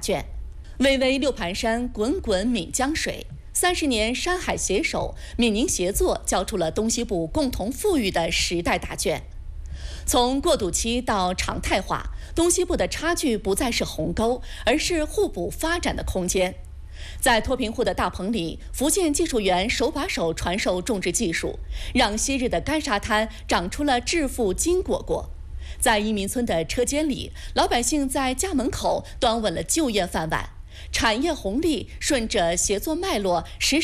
卷。巍巍六盘山，滚滚岷江水。30年山海携手，闽宁协作，交出了东西部共同富裕的时代答卷。从过渡期到常态化，东西部的差距不再是鸿沟，而是互补发展的空间。在脱贫户的大棚里，福建技术员手把手传授种植技术，让昔日的干沙滩长出了致富金果果。在移民村的车间里，老百姓在家门口端稳了就业饭碗。产业红利顺着协作脉络，时